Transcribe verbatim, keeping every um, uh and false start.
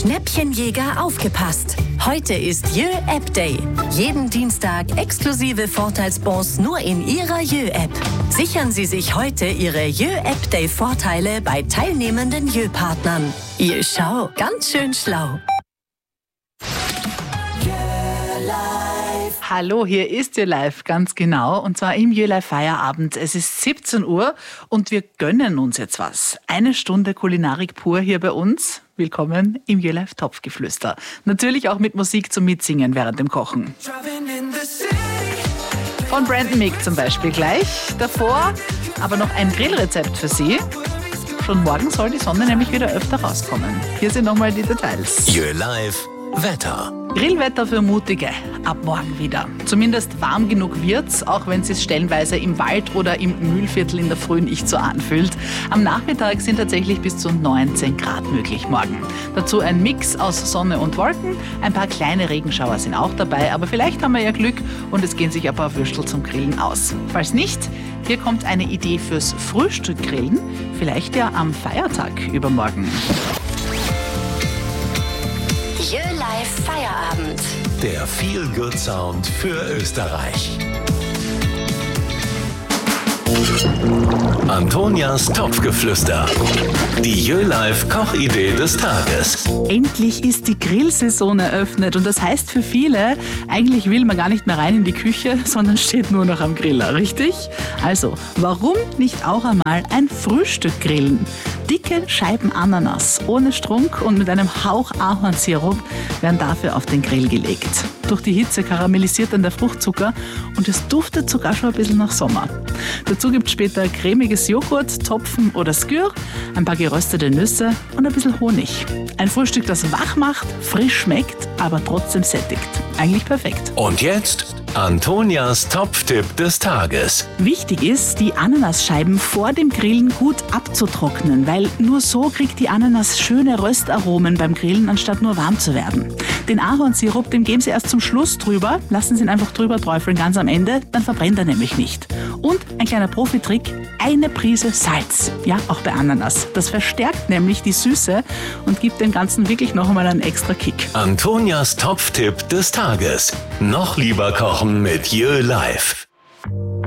Schnäppchenjäger, aufgepasst! Heute ist Jö App Day. Jeden Dienstag exklusive Vorteilsbons nur in Ihrer Jö App. Sichern Sie sich heute Ihre Jö App Day Vorteile bei teilnehmenden Jö-Partnern. Jö Schau, ganz schön schlau. Hallo, hier ist Jö Live, ganz genau, und zwar im Jö Live Feierabend. Es ist siebzehn Uhr und wir gönnen uns jetzt was. Eine Stunde Kulinarik pur hier bei uns. Willkommen im Jö Live Topfgeflüster. Natürlich auch mit Musik zum Mitsingen während dem Kochen. Von Brandon Meek zum Beispiel gleich. Davor aber noch ein Grillrezept für Sie. Schon morgen soll die Sonne nämlich wieder öfter rauskommen. Hier sind nochmal die Details. Jö Live Wetter. Grillwetter für Mutige. Ab morgen wieder. Zumindest warm genug wird's, auch wenn es sich stellenweise im Wald oder im Mühlviertel in der Früh nicht so anfühlt. Am Nachmittag sind tatsächlich bis zu neunzehn Grad möglich morgen. Dazu ein Mix aus Sonne und Wolken. Ein paar kleine Regenschauer sind auch dabei, aber vielleicht haben wir ja Glück und es gehen sich ein paar Würstel zum Grillen aus. Falls nicht, hier kommt eine Idee fürs Frühstückgrillen. Vielleicht ja am Feiertag übermorgen. Jö Live Feierabend. Der Feel-Good-Sound für Österreich. Antonias Topfgeflüster. Die Jö Live Kochidee des Tages. Endlich ist die Grillsaison eröffnet und das heißt für viele, eigentlich will man gar nicht mehr rein in die Küche, sondern steht nur noch am Griller, richtig? Also, warum nicht auch einmal ein Frühstück grillen? Dicke Scheiben Ananas ohne Strunk und mit einem Hauch Ahornsirup werden dafür auf den Grill gelegt. Durch die Hitze karamellisiert dann der Fruchtzucker und es duftet sogar schon ein bisschen nach Sommer. Dazu gibt es später cremiges Joghurt, Topfen oder Skür, ein paar geröstete Nüsse und ein bisschen Honig. Ein Frühstück, das wach macht, frisch schmeckt, aber trotzdem sättigt. Eigentlich perfekt. Und jetzt Antonias Topftipp des Tages. Wichtig ist, die Ananasscheiben vor dem Grillen gut abzutrocknen, weil nur so kriegt die Ananas schöne Röstaromen beim Grillen, anstatt nur warm zu werden. Den Ahornsirup, den geben Sie erst zum Schluss drüber, lassen Sie ihn einfach drüber träufeln, ganz am Ende, dann verbrennt er nämlich nicht. Und ein kleiner Profitrick, eine Prise Salz, ja, auch bei Ananas. Das verstärkt nämlich die Süße und gibt dem Ganzen wirklich noch einmal einen extra Kick. Antonias Topftipp des Tages. Noch lieber kochen mit Jö Live.